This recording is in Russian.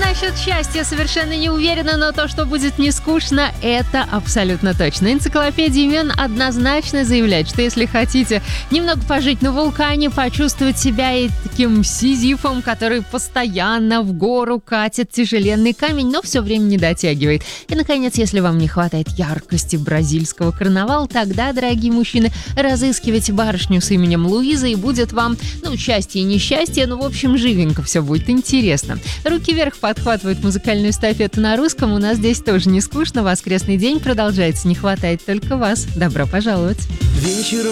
Насчет счастья совершенно не уверена, но то, что будет не скучно, это абсолютно точно. Энциклопедия имен однозначно заявляет, что если хотите немного пожить на вулкане, почувствовать себя и таким сизифом, который постоянно в гору катит тяжеленный камень, но все время не дотягивает. И, наконец, если вам не хватает яркости бразильского карнавала, тогда, дорогие мужчины, разыскивайте барышню с именем Луиза, и будет вам, счастье и несчастье, в общем, живенько все будет интересно. Руки вверх подхватывают музыкальную эстафету на русском. У нас здесь тоже не скучно. Воскресный день продолжается. Не хватает только вас. Добро пожаловать. Вечером